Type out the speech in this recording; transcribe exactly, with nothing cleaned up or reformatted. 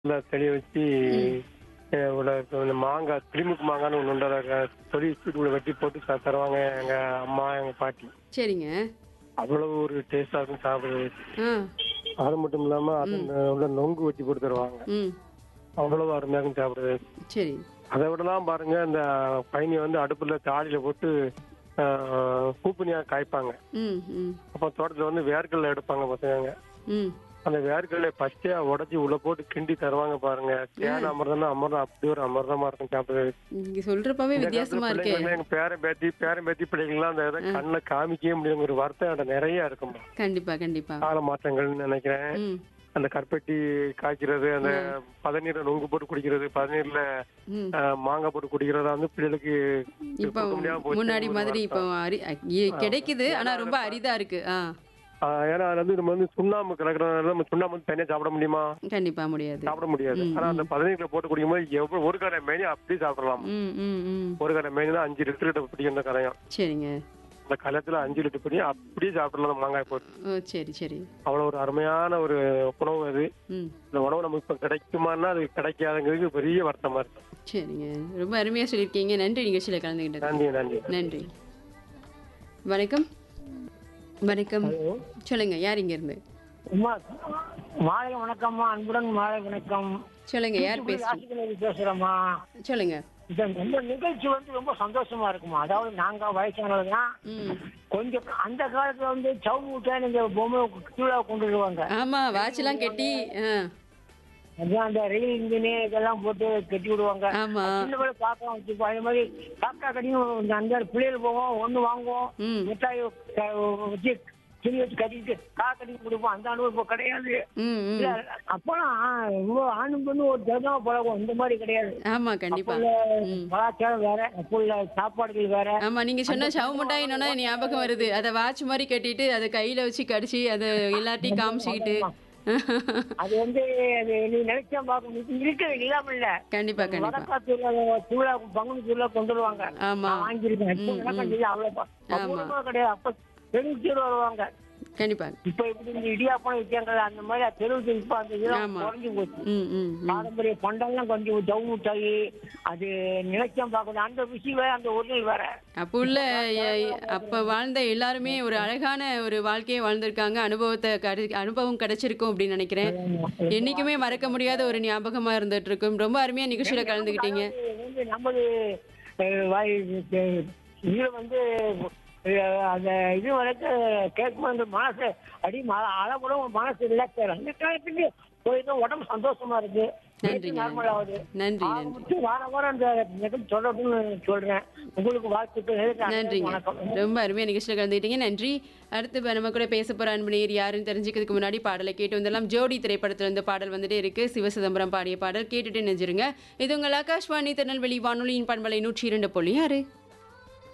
நல்லா தெளிய வச்சு ம். அ உள்ள இந்த மாங்காய் கிளிமுக்கு மாங்கான்னு ஒன்று உண்டு. அதை தொலி வீட்டுக்குள்ள வெட்டி போட்டு சா- தருவாங்க எங்க அம்மா எங்க பாட்டி. சரிங்க. அவ்வளவு ஒரு டேஸ்டா இருக்கும் சாப்பிடுறது. ஆ. அது மட்டும் இல்லாம அது ம். இந்த உள்ள நொங்கு வெட்டி போட்டு தருவாங்க. ம். அவ்வளவு அருமையா இருக்கும் சாப்பிடுறது. சரி. அதை விடலாம் பாருங்க, இந்த பயணி வந்து அடுப்புல தாளியில போட்டு ஆ, பூப்பனியா காய்ப்பாங்க. ம். ம். அப்ப தோட்டத்துல வந்து வேர்க்கடலை எடுப்பாங்க பசங்க. ம். அந்த வேர்க்கடலை பச்சையா உடைச்சி உள்ள போட்டு கிண்டி தருவாங்க பாருங்க. தேன் அமிர்தம்னா அமிர்தம், அப்படி ஒரு அமிர்தமா இருக்கும் சாப்பிடுறது. நீங்க சொல்றப்பவே இந்த காலத்துல வித்தியாசமா இருக்கே. பிள்ளைங்களுக்கு எங்க பேரன் பேத்தி பேரன் பேத்தி பிள்ளைங்களாம் அந்த இதை கண்ணுல காமிக்கவே முடியும். ஒரு வருத்தம் என்கிட்ட நிறைய இருக்குமா. கண்டிப்பா, கண்டிப்பா. கால மாற்றங்கள்னு நினைக்கிறேன். ம். அந்த கற்பட்டி காய்க்கிறது, அந்த பதநீரை நொங்கு போட்டு குடிக்கிறது, பதநீர்ல ம். அஹ், மாங்காய் போட்டு குடிக்கிறதா வந்து பிள்ளைகளுக்கு இப்போ கொடுக்க முடியாம போச்சு. முன்னாடி ஒரு மாதிரி இப்போ வருத்தம். அரி அ- இ- கிடைக்குது ஆனா ரொம்ப அரிதா இருக்கு. ஆ. ஆஹ், ஏன்னா அதுல வந்து நம்ம வந்து சுண்ணாம்பு கலக்கிறதுனால நம்ம சுண்ணாம்பு வந்து தனியா சாப்பிட முடியுமா? கண்டிப்பா முடியாது. சாப்பிட முடியாது. ம், ஆனா அந்த பதநீர்ல போட்டு குடிக்கும்போது எவ்வளவு ஒரு கரை மேனி அப்படியே சாப்பிடலாம். ம். ம். ம். ஒரு கரை மேனி தான் அஞ்சு லிட்டர் கிட்ட பிடிக்கும் அந்த கரையும். சரிங்க. அந்த கலத்துல அஞ்சு லிட்டர் பிடி அப்படியே சாப்பிடலாம் அந்த மாங்காய் போட்டு. ஓ சரி, சரி. அவ்வளவு ஒரு அருமையான ஒரு உணவு அது. ம். இந்த உணவு நமக்கு இப்ப கிடைக்குமான்னா அது கிடைக்காதுங்கிறது பெரிய வருத்தமா இருக்கு. சரிங்க. ரொம்ப அருமையா சொல்லியிருக்கீங்க. நன்றி நிகழ்ச்சியில கலந்துக்கிட்டது. நன்றி நன்றி. நன்றி. வணக்கம். வணக்கம். சொல்லுங்க, யார் இங்க இருந்து? அம்மா, மாலை வணக்கம்மா, அன்புடன் மாலை வணக்கம். சொல்லுங்க, யார் பேசுறீங்க? ராசிகலவி பேசுறேம்மா. சொல்லுங்க. இந்த இந்த நிகழ்ச்சி வந்து ரொம்ப சந்தோஷமா இருக்குமா. அதாவது நாங்க வயசானவங்க ம். கொஞ்சம் அந்த காலத்துல வந்து சவுண்ட் விட்டா நீங்க பொம்மை கீழே கொண்டு வருவாங்க. ஆமா, வாட்ச்லாம் கட்டி. ஆ. அதான் அந்த ரயில் இன்ஜினு இதெல்லாம் போட்டு கட்டி விடுவாங்க. ஆமா. சின்ன பிள்ளை பார்க்கலாம் வச்சுப்போம். அதே மாதிரி காக்கா கடியும் இந்த அந்த பிள்ளைகள் போவோம், ஒண்ணு வாங்குவோம், ம். மிட்டாய் க- வச்சு துணி வச்சு கட்டிட்டு கா கட்டி கொடுப்போம். அந்த அனுபவம் இப்போ கிடையாது. ம். ம். இல்ல, அப்பெல்லாம் ரொம்ப ஆணும் பெண்ணும் ஒரு ஜெகமா பழகும். இந்த மாதிரி கிடையாது. ஆமா, கண்டிப்பா. அப்போ உள்ள ம். கலாச்சாரம் வேற, அப்போ உள்ள சாப்பாடுகள் வேற. ஆமா, நீங்க சொன்ன சவு மிட்டாயினோட ஞாபகம் வருது. அத வாட்ச் மாதிரி கட்டிட்டு அதை கையில வச்சு கடிச்சு அதை எல்லாத்தையும் காமிச்சுக்கிட்டு. அது வந்து அது நீ நினைச்சா பார்க்க முடியும். இருக்கு, இல்லாம இல்ல. கண்டிப்பா, கண்டிப்பா. வடக்காத்துல திருவிழா பங்குனி திருவிழா கொண்டு வருவாங்க. ஆமா. நான் வாங்கியிருக்கேன். இப்போ ம், எனக்கு ம். இது அவ்வளவு ஆமா. அவ்வளவு கிடையாது. அப்ப தெருவுக்கு வருவாங்க. கண்டிப்பா. இப்ப இப்படி இந்த இடியாப்பம் விற்காங்க அந்த மாதிரி தெருவுக்கு இப்ப அந்த இதெல்லாம் ஆமா. குறைஞ்சு போச்சு. ம். ம். ம். பாரம்பரிய பண்டம்லாம் கொஞ்சம் ஜவு மிட்டாய் அது நினைச்சம் பார்க்கணும். அந்த விஷயம் வேற, அந்த ஒரிஜினல் வேற. அப்போ உள்ள எ- அப்ப வாழ்ந்த எல்லாருமே ஒரு அழகான ஒரு வாழ்க்கையை வாழ்ந்திருக்காங்க. அனுபவத்தை கிடை- அனுபவம் கிடைச்சிருக்கும் அப்படின்னு நினைக்கிறேன். என்னைக்குமே மறக்க முடியாத ஒரு ஞாபகமா இருந்துட்டு இருக்கும். ரொம்ப அருமையா நிகழ்ச்சியில கலந்துக்கிட்டீங்க. அதாவது வந்து நமது அஹ், வாய் அஹ், இதுல வந்து அஹ், அந்த இது வரைக்கும் கேட்கும்போது மனசு அடி அளவுல மனசு ரிலாக்ஸ் ஆகும். அந்த காலத்துக்கு போயிட்டு உடம்பு சந்தோஷமா இருக்கு. நன்றிங்க. நார்மல் ஆகுது. நன்றி, ஆக நன்றி. மொத்தம் வாரம் வாரம் அந்த நிகழ்ச்சி தொடர்புன்னு சொல்றேன். உங்களுக்கு வாழ்த்துக்கள். நன்றிங்க. வணக்கம். ரொம்ப அருமையா நிகழ்ச்சியில் கலந்துக்கிட்டீங்க. நன்றி. அடுத்து இப்ப நம்ம கூட பேச போற அன்பு நேயர் யாருன்னு தெரிஞ்சுக்கிறதுக்கு முன்னாடி பாடலை கேட்டு வந்தெல்லாம். ஜோடி திரைப்படத்துல இருந்து பாடல் வந்துட்டே இருக்கு. சிவசிதம்பரம் பாடிய பாடல் கேட்டுட்டு நெஞ்சிருங்க. இது உங்கள் ஆகாஷ்வாணி திருநெல்வேலி வானொலியின் பண்பலை நூற்றி இரண்டு புள்ளி ஆறு.